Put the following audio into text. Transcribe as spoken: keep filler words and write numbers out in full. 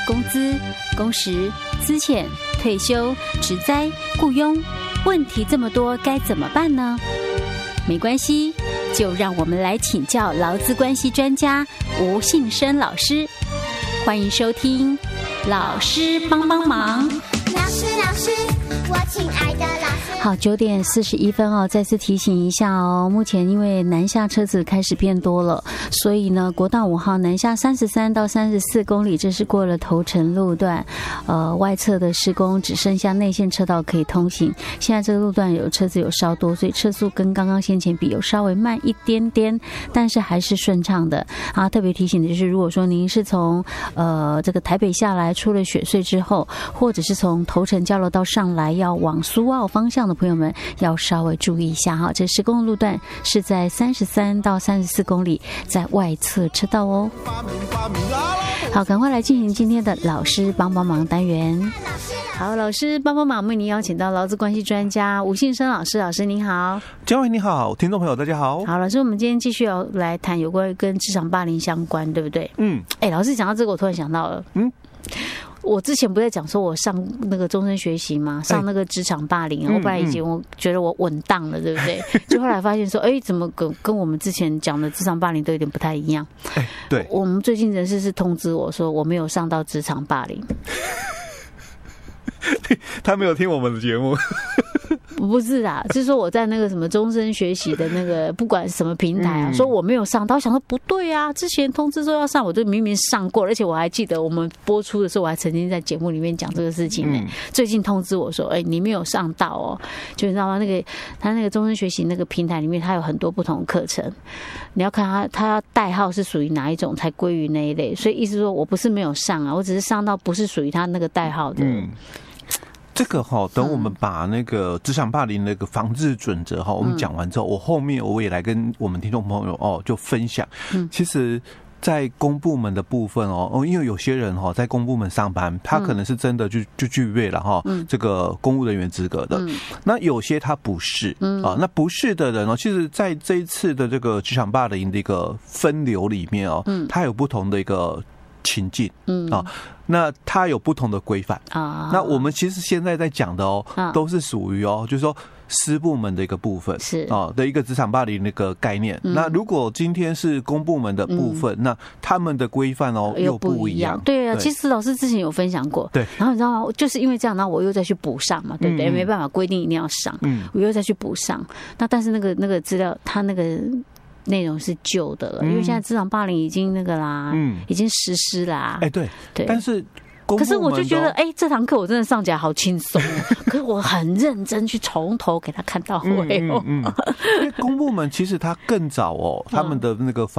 工资、工时、资遣、退休、职灾、雇佣，问题这么多，该怎么办呢？没关系，就让我们来请教劳资关系专家吴信生老师。欢迎收听老师帮帮忙。 老师老师，我亲爱的老师。 好，九点四十一分哦，再次提醒一下哦，目前因为南下车子开始变多了，所以呢，国道五号南下三十三到三十四公里，这是过了头城路段，呃，外侧的施工只剩下内线车道可以通行。现在这个路段有车子有稍多，所以车速跟刚刚先前比有稍微慢一点点，但是还是顺畅的啊。特别提醒的就是，如果说您是从呃这个台北下来，出了雪隧之后，或者是从头城交流道上来要往苏澳方向的朋友们，要稍微注意一下哈。这施工路段是在三十三到三十四公里，在外侧车道哦。好，赶快来进行今天的老师帮帮忙单元。好，老师帮帮忙，为您邀请到劳资关系专家吴信生老师，老师您好。 嘉惠你好，听众朋友大家好。 好，老师，我们今天继续要来谈有关跟职场霸凌相关，对不对？嗯。哎、欸，老师讲到这个，我突然想到了，嗯。我之前不是在讲说我上那个终身学习嘛，上那个职场霸凌、欸、我本来已经我觉得我稳当了，对不对？就后来发现说，哎、欸，怎么跟跟我们之前讲的职场霸凌都有点不太一样？ 哎，对， 我们最近人事是通知我说我没有上到职场霸凌。 他没有听我们的节目。 不是啊，是说我在那个什么终身学习的那个不管什么平台啊，嗯、说我没有上到，我想说不对啊，之前通知说要上，我就明明上过，而且我还记得我们播出的时候，我还曾经在节目里面讲这个事情呢、欸。嗯、最近通知我说，哎、欸，你没有上到哦，就你知道吗？那个他那个终身学习那个平台里面，它有很多不同的课程，你要看他他代号是属于哪一种才归于那一类，所以意思说我不是没有上啊，我只是上到不是属于他那个代号的。嗯， 这个哈，等我们把那个职场霸凌那个防治准则哈，我们讲完之后，我后面我也来跟我们听众朋友哦就分享。嗯，其实，在公部门的部分哦，因为有些人哈在公部门上班，他可能是真的就就具备了哈这个公务人员资格的。那有些他不是啊，那不是的人哦，其实在这一次的这个职场霸凌的一个分流里面哦，他有不同的一个情境，嗯啊，那它有不同的规范啊。那我们其实现在在讲的哦，啊、都是属于哦，就是说私部门的一个部分是啊的一个职场霸凌那个概念。嗯、那如果今天是公部门的部分，嗯、那他们的规范哦又不一样。 对啊，其实老师之前有分享过。对，然后你知道吗？就是因为这样，然后我又再去补上嘛，对不对？嗯、没办法规定一定要上，嗯，我又再去补上。那但是那个那个资料，它那个内容是旧的了，因为现在职场霸凌已经那个啦，嗯，已经实施啦。哎、欸，对对， 但是。 可是我就觉得，哎、欸，这堂课我真的上起来好轻松。可是我很认真去从头给他看到尾哦。嗯嗯嗯、 因为公部门其实他更早哦，他们的那个